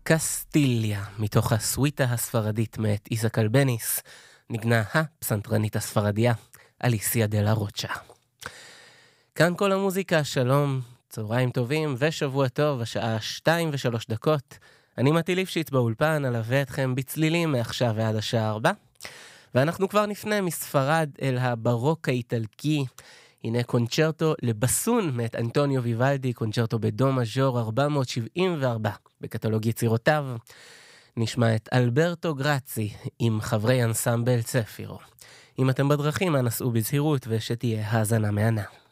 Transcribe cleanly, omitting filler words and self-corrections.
קסטיליה, מתוך הסוויטה הספרדית מאת איזק אלבניס, נגנה הפסנתרנית הספרדיה, אליסיה דלה רוצ'ה. כאן כל המוזיקה, שלום, צהריים טובים ושבוע טוב, השעה 2:03. אני מתי ליפשיץ באולפן, אלווה אתכם בצלילים מעכשיו ועד השעה 4. ואנחנו כבר נפנה מספרד אל הברוק האיטלקי. הנה קונצ'רטו לבסון מאת אנטוניו ויוולדי, קונצ'רטו בדו מז'ור 474 בקטלוג יצירותיו. נשמע את אלברטו גרצי עם חברי אנסמבל צפירו. אם אתם בדרכים, אנסו בזהירות ושתהיה האזנה מהנה.